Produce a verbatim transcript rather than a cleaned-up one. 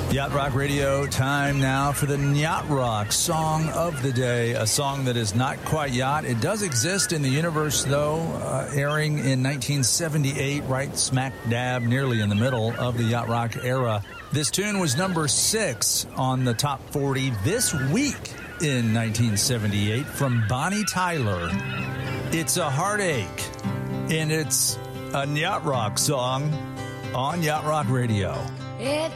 Yacht Rock Radio, time now for the Yacht Rock Song of the Day, a song that is not quite yacht. It does exist in the universe, though, uh, airing in nineteen seventy-eight, right smack dab, nearly in the middle of the Yacht Rock era. This tune was number six on the top forty this week in nineteen seventy-eight from Bonnie Tyler. It's a Heartache, and it's a Yacht Rock song on Yacht Rock Radio. It